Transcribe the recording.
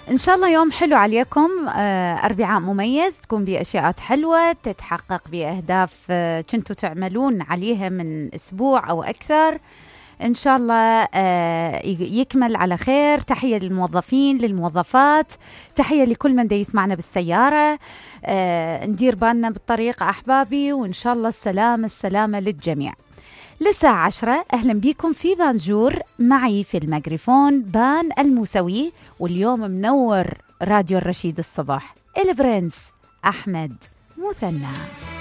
إن شاء الله يوم حلو عليكم، أربعاء مميز، تكون بأشياء حلوة، تتحقق بأهداف كنتوا تعملون عليها من أسبوع أو أكثر. إن شاء الله يكمل على خير. تحية للموظفين للموظفات، تحية لكل من دا يسمعنا بالسيارة. ندير بالنا بالطريق أحبابي، وإن شاء الله السلامة للجميع. للساعة 10 أهلا بكم في بانجور، معي في الميكروفون بان الموسوي، واليوم منور راديو الرشيد الصباح البرنس أحمد مثنى.